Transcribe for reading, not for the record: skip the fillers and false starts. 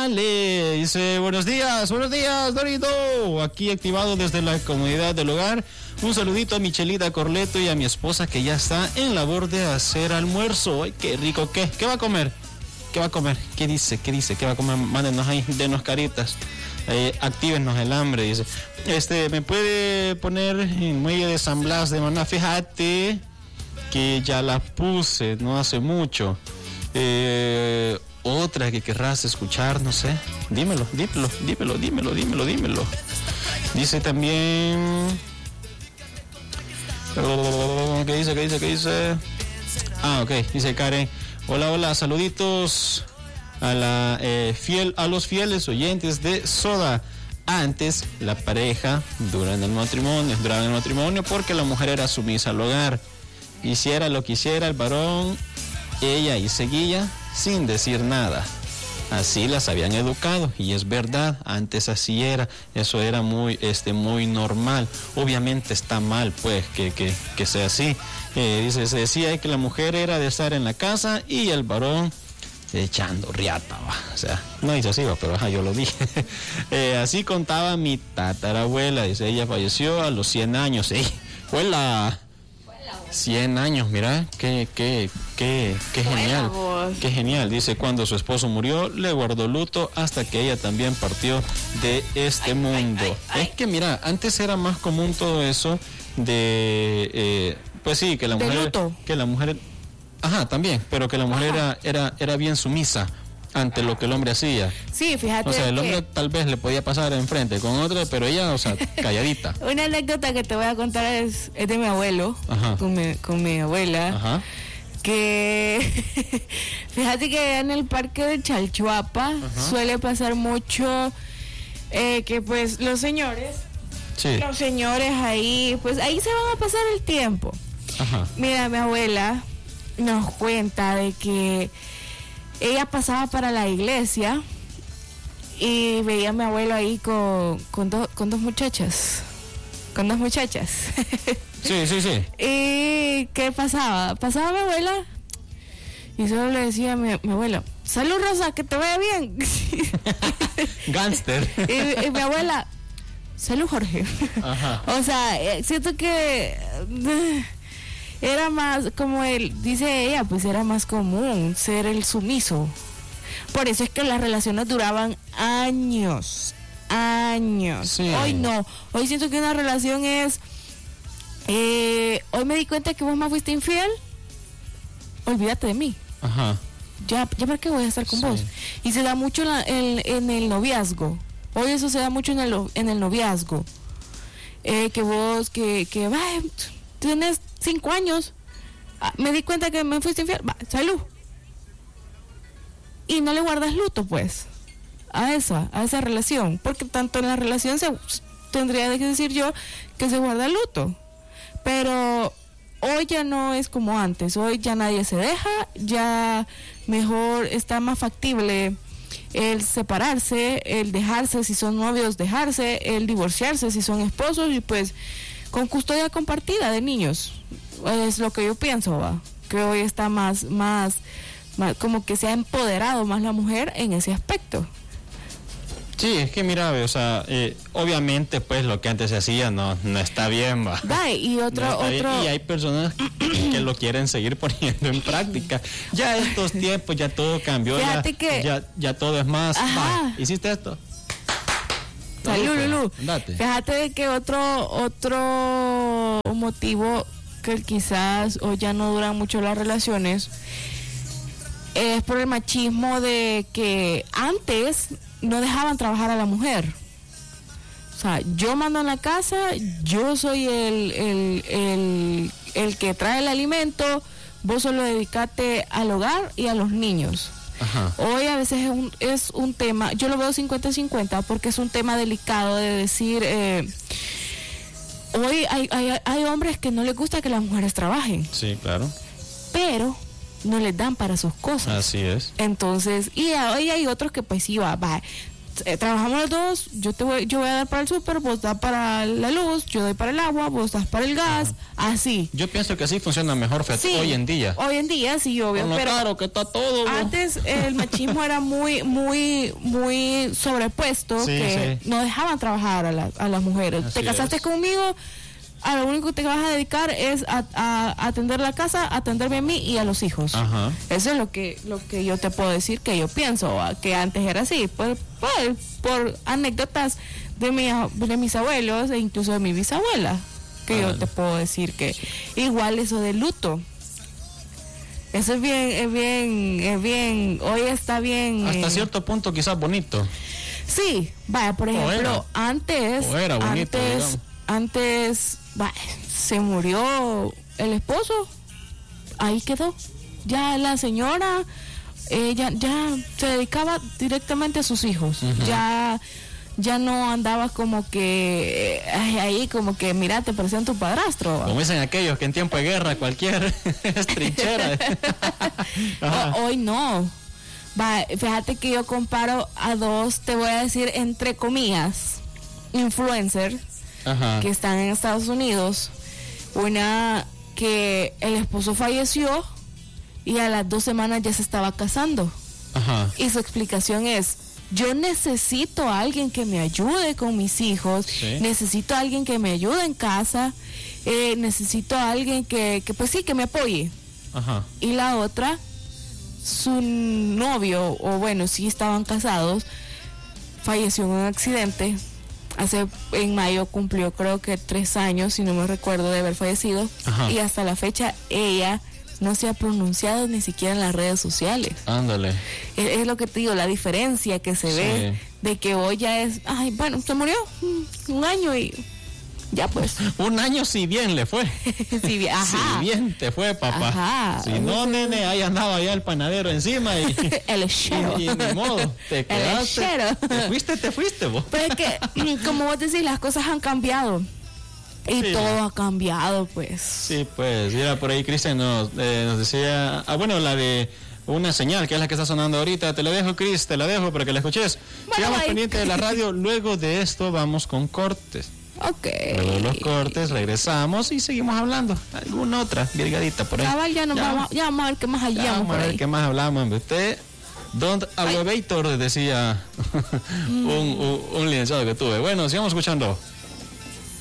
Ale dice, buenos días, Dorito. Aquí activado desde la comodidad del hogar. Un saludito a Michelita Corleto y a mi esposa que ya está en labor de hacer almuerzo. Ay, qué rico, ¿qué va a comer? ¿Qué va a comer? ¿Qué dice? ¿Qué va a comer? Mándenos ahí, denos caritas. Actívenos el hambre, dice. ¿Me puede poner en muelle de San Blas de Maná? Fíjate que ya la puse no hace mucho. Otra que querrás escuchar, no sé. Dímelo. Dice también... ¿Qué dice? Ah, ok, dice Karen. Hola, saluditos a los fieles oyentes de Soda. Antes la pareja duraba en el matrimonio porque la mujer era sumisa al hogar. Hiciera lo que hiciera el varón, ella y seguía sin decir nada. Así las habían educado y es verdad, antes así era, eso era muy normal. Obviamente está mal pues que sea así. Se decía que la mujer era de estar en la casa y el varón echando riata, va. O sea, no dice así, va, pero yo lo dije. Así contaba mi tatarabuela, dice, ella falleció a los 100 años. ¡Huela! 100 años, mira, qué genial, qué genial. Dice, cuando su esposo murió, le guardó luto hasta que ella también partió de este mundo. Es que mira, antes era más común todo eso de, pues sí, que la mujer, ajá, también, pero que la mujer era bien sumisa ante lo que el hombre hacía. Sí, fíjate. O sea, el hombre tal vez le podía pasar enfrente con otra, pero ella, o sea, calladita. Una anécdota que te voy a contar es de mi abuelo, con mi abuela. Ajá. Que fíjate que en el parque de Chalchuapa suele pasar mucho que pues los señores ahí, pues ahí se van a pasar el tiempo. Ajá. Mira, mi abuela nos cuenta de que ella pasaba para la iglesia y veía a mi abuelo ahí con dos muchachas. Sí. ¿Y qué pasaba? Pasaba mi abuela y solo le decía a mi abuelo, salud Rosa, que te vaya bien. Gánster. Y mi abuela, salud Jorge. Ajá. O sea, siento que era más, como dice ella, pues era más común ser el sumiso. Por eso es que las relaciones duraban años. Sí. Hoy no. Hoy siento que una relación es... hoy me di cuenta que vos me fuiste infiel. Olvídate de mí. Ajá. Ya para qué voy a estar con vos. Y se da mucho en el noviazgo. Hoy eso se da mucho en el noviazgo. Que vos, que tienes 5 años, me di cuenta que me fuiste infiel, salud. Y no le guardas luto, pues, a esa relación, porque tanto en la relación tendría que decir yo que se guarda luto. Pero hoy ya no es como antes, hoy ya nadie se deja, ya mejor está más factible el separarse, el dejarse si son novios, dejarse, el divorciarse si son esposos y pues con custodia compartida de niños. Es lo que yo pienso, que hoy está más como que se ha empoderado más la mujer en ese aspecto. Sí, es que mira, o sea, obviamente pues lo que antes se hacía no está bien, va. Y y hay personas que lo quieren seguir poniendo en práctica. Ya estos tiempos, ya todo cambió, ya todo es más. ¿Hiciste esto? Salud. Fíjate de que otro motivo que quizás hoy ya no duran mucho las relaciones es por el machismo de que antes no dejaban trabajar a la mujer. O sea, yo mando en la casa, yo soy el que trae el alimento, vos solo dedicate al hogar y a los niños. Ajá. Hoy a veces es un tema, yo lo veo 50-50 porque es un tema delicado de decir, hoy hay hombres que no les gusta que las mujeres trabajen. Sí, claro. Pero no les dan para sus cosas. Así es. Entonces, y hoy hay otros que pues sí, trabajamos los dos, yo voy a dar para el súper, vos das para la luz, yo doy para el agua, vos das para el gas, así. Yo pienso que así funciona mejor Sí, hoy en día. Hoy en día sí, obvio, Con lo pero caro que está todo. ¿no? antes el machismo era muy sobrepuesto, Sí, que sí. no dejaban trabajar a las mujeres. Así Te casaste es. conmigo, a lo único que te vas a dedicar es a atender la casa, atenderme a mí y a los hijos. Ajá. Eso es lo que yo te puedo decir que yo pienso, que antes era así, por anécdotas de mis abuelos e incluso de mi bisabuela, que yo te puedo decir que igual eso del luto. Eso es bien, hoy está bien. Hasta cierto punto quizás bonito. Sí, vaya, por ejemplo, era bonito, antes, vaya, se murió el esposo, ahí quedó. Ya la señora, ya se dedicaba directamente a sus hijos. Ya no andaba como que ahí como que mira, te parecían tu padrastro. Como dicen aquellos que en tiempo de guerra cualquier es trinchera. Hoy no. Va, fíjate que yo comparo a dos, te voy a decir entre comillas, influencers Ajá. que están en Estados Unidos. Una que el esposo falleció y a las 2 semanas ya se estaba casando. Ajá. Y su explicación es: yo necesito a alguien que me ayude con mis hijos, Sí. necesito a alguien que me ayude en casa, necesito a alguien que pues sí, que me apoye. Ajá. Y la otra, su novio, o bueno, sí estaban casados, falleció en un accidente. En mayo cumplió creo que 3 años, si no me recuerdo, de haber fallecido. Ajá. Y hasta la fecha ella no se ha pronunciado ni siquiera en las redes sociales. Ándale. Es lo que te digo, la diferencia que se ve de que hoy ya es, ay, bueno, se murió un año y ya pues. Un año si bien le fue. Sí, bien, ajá. Si bien te fue, papá. Ajá. Si no, nene, ahí andaba ya el panadero encima y El lechero. y ni modo, te quedaste. lechero. Te fuiste vos. Pero es que, como vos decís, las cosas han cambiado. Y Sí. todo ha cambiado, pues. Sí, pues, mira, por ahí Cristian nos decía, bueno, la de una señal, que es la que está sonando ahorita, te la dejo, Cris, te la dejo para que la escuches. Bueno, Sigamos bye. pendiente de la radio, luego de esto vamos con cortes. Ok. Luego de los cortes regresamos y seguimos hablando. Alguna otra virgadita por ahí. Cabal, ya vamos a ver qué más Ya hallamos vamos por a ver ahí. qué más hablamos. Hombre. Usted, Don't Aggravator, decía un licenciado que tuve. Bueno, sigamos escuchando.